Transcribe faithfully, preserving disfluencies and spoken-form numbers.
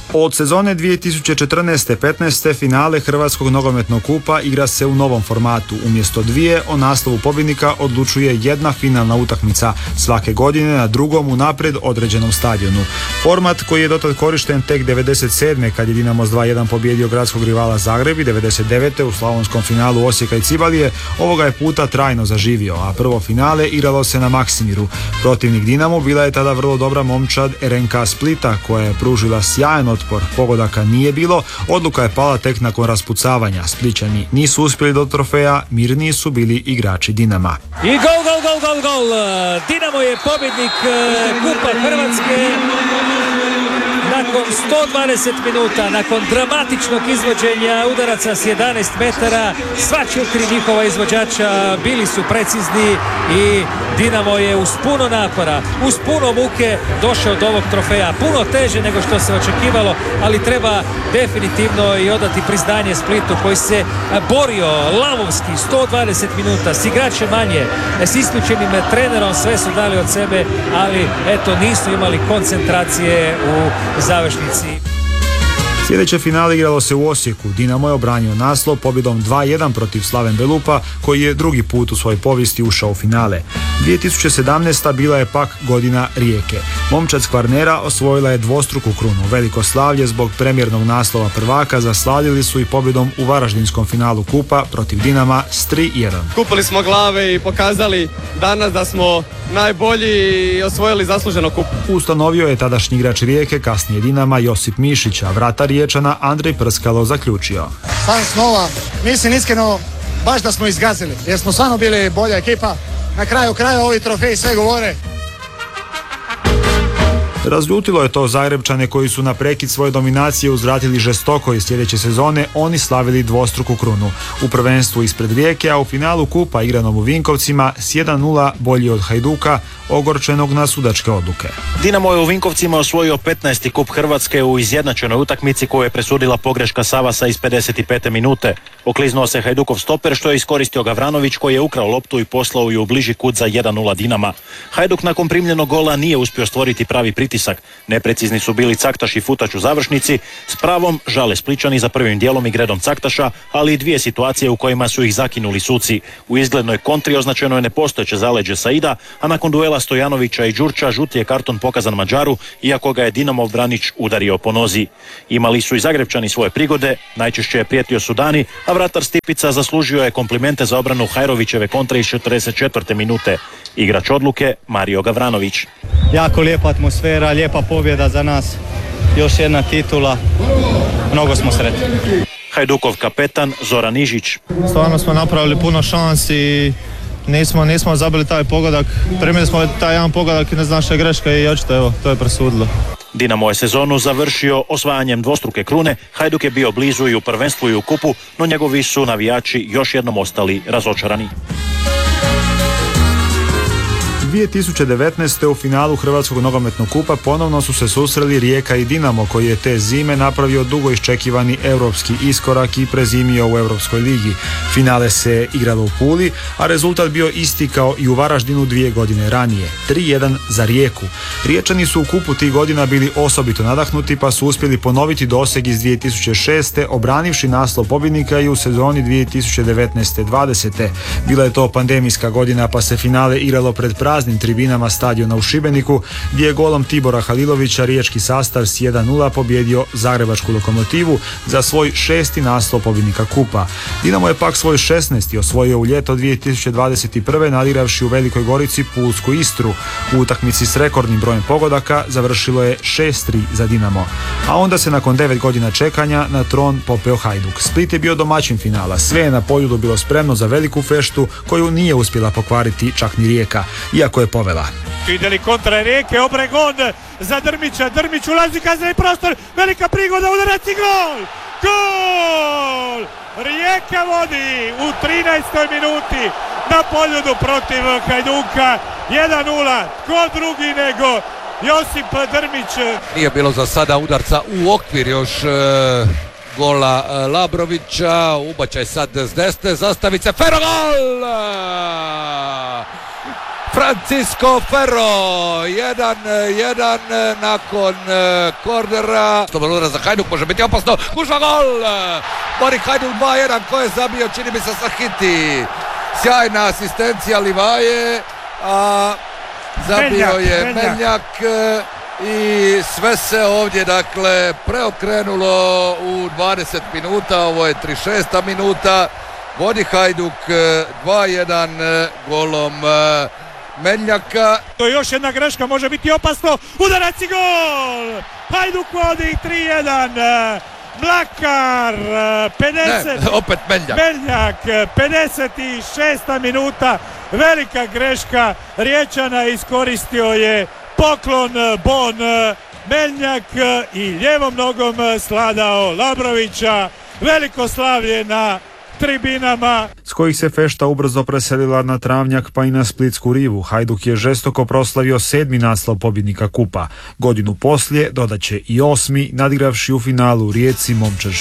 Od sezone dvije tisuće četrnaeste petnaeste finale Hrvatskog nogometnog kupa igra se u novom formatu. Umjesto dvije, o naslovu pobjednika odlučuje jedna finalna utakmica svake godine na drugom unaprijed određenom stadionu. Format koji je dotad korišten tek devedeset sedme kad je Dinamo s dva jedan pobjedio gradskog rivala Zagreb i devedeset devete u slavonskom finalu Osijeka i Cibalije, ovoga je puta trajno zaživio, a prvo finale igralo se na Maksimiru. Protivnik Dinamu bila je tada vrlo dobra momčad R N K Splita koja je pružila sjajan otpor. Pogodaka nije bilo, odluka je pala tek nakon raspucavanja. Splićani nisu uspjeli do trofeja, mirniji su bili igrači Dinama. I gol, gol, gol, gol, gol! Dinamo je pobjednik Kupa Hrvatske. Nakon sto dvadeset minuta, nakon dramatičnog izvođenja udaraca s jedanaest metara, sva četiri njihova izvođača bili su precizni i Dinamo je uz puno napora, uz puno muke došao do ovog trofeja. Puno teže nego što se očekivalo, ali treba definitivno i odati priznanje Splitu koji se borio lavovski sto dvadeset minuta s igračem manje, s isključenim trenerom, sve su dali od sebe, ali eto nisu imali koncentracije u završnici. Sljedeće finale igralo se u Osijeku. Dinamo je obranio naslov pobjedom dva jedan protiv Slaven Belupa koji je drugi put u svojoj povijesti ušao u finale. dvije tisuće sedamnaesta bila je pak godina Rijeke. Momčad s Kvarnera osvojila je dvostruku krunu. Veliko slavlje zbog premijernog naslova prvaka zaslavili su i pobjedom u varaždinskom finalu kupa protiv Dinama s tri jedan. Kupili smo glave i pokazali danas da smo najbolji i osvojili zasluženo kup. Ustanovio je tadašnji igrač Rijeke, kasnije Dinama, Josip Mišić, a vratar Riječana Andrej Prskalo zaključio. San snova, mislim iskreno baš da smo izgazili, jer smo stvarno bili bolja ekipa. Na kraju kraja ovi trofeji sve govore. Razljutilo je to Zagrebčane koji su na prekid svoje dominacije uzvratili žestoko i sljedeće sezone oni slavili dvostruku krunu. U prvenstvu ispred Rijeke, a u finalu kupa igranom u Vinkovcima s jedan nula bolji od Hajduka, ogorčenog na sudačke odluke. Dinamo je u Vinkovcima osvojio petnaesti kup Hrvatske u izjednačenoj utakmici koju je presudila pogreška Savasa iz pedeset pete minute. Okliznuo se Hajdukov stoper što je iskoristio Gavranović koji je ukrao loptu i poslao ju u bliži kut za jedan nula Dinama. Hajduk nakon primljenog gola nije uspio stvoriti pravi pritisak. Neprecizni su bili Caktaš i Futač u završnici. S pravom žale Splićani za prvim dijelom i gredom Caktaša, ali i dvije situacije u kojima su ih zakinuli suci. U izglednoj kontri označeno je nepostojeće zaleđe Saida, a nakon duela Stojanovića i Đurča žuti je karton pokazan Mađaru, iako ga je Dinamov branič udario po nozi. Imali su i Zagrebčani svoje prigode, najčešće je prijetio Sudani, a vratar Stipica zaslužio je komplimente za obranu Hajrovićeve kontre iz četrdeset četvrte minute. Igrač odluke Mario Gavranović. Jako lijepa atmosfera, lijepa pobjeda za nas, još jedna titula, mnogo smo sretni. Hajdukov kapetan Zoran Ižić. Stvarno smo napravili puno šansi i nismo, nismo zabili taj pogodak, primili smo taj jedan pogodak i ne znaš je greška i očito evo, to je presudilo. Dinamo je sezonu završio osvajanjem dvostruke krune, Hajduk je bio blizu i u prvenstvu i u kupu, no njegovi su navijači još jednom ostali razočarani. dvije tisuće devetnaeste. u finalu Hrvatskog nogometnog kupa ponovno su se susreli Rijeka i Dinamo koji je te zime napravio dugo iščekivani europski iskorak i prezimio u Europskoj ligi. Finale se igralo u Puli, a rezultat bio isti kao i u Varaždinu dvije godine ranije, tri jedan za Rijeku. Riječani su u kupu tih godina bili osobito nadahnuti pa su uspjeli ponoviti doseg iz dvije tisuće šeste. obranivši naslov pobjednika i u sezoni dvije tisuće devetnaeste dvadesete. Bila je to pandemijska godina pa se finale igralo pred praznim tribinama stadiona u Šibeniku, gdje je golom Tibora Halilovića riječki sastav s jedan nula pobjedio Zagrebačku Lokomotivu za svoj šesti naslov pobjednika kupa. Dinamo je pak svoj šesnaesti osvojio u ljeto dvije tisuće dvadeset prve. nadigravši u Velikoj Gorici Pulsku Istru. U utakmici s rekordnim brojem pogodaka završilo je šest tri za Dinamo. A onda se nakon devet godina čekanja na tron popeo Hajduk. Split je bio domaćin finala, sve je na Poljudu bilo spremno za veliku feštu koju nije uspjela pokvariti čak ni Rijeka, iako je povela. Ideli kontra Rijeke, Obregon za Drmića, Drmić ulazi kazneni prostor, velika prigoda, udarac i gol! Gol! Rijeka vodi u trinaestoj minuti na Poljudu protiv Hajduka, jedan nula, ko drugi nego Josip Drmić. Nije bilo za sada udarca u okvir još e, gola e, Labrovića, ubačaj sad s desne, zastavice, Ferogol! Francisco Ferro, jedan jedan nakon kornera. Dobar udarac za Hajduk, može biti opasno. Kuša gol! Bori Hajduk dva jedan, ko je zabio, čini mi se Sahiti. Sjajna asistencija Livaje, a zabio je Meljak i sve se ovdje dakle preokrenulo u dvadeset minuta, ovo je trideset šesta minuta. Vodi Hajduk dva jedan golom Meljaka. To je još jedna greška, može biti opasno. Udarac i gol! Hajduk vodi tri jedan. Mlakar, pedeset. Ne, opet Meljak. Meljak, pedeset šesta minuta. Velika greška Riječana, iskoristio je poklon Bon. Meljak i lijevom nogom sladao Labrovića. Veliko slavlje na tribinama, s kojih se fešta ubrzo preselila na Travnjak pa i na Splitsku rivu. Hajduk je žestoko proslavio sedmi naslov pobjednika kupa. Godinu poslije dodaće i osmi, nadigravši u finalu Rijeci momčad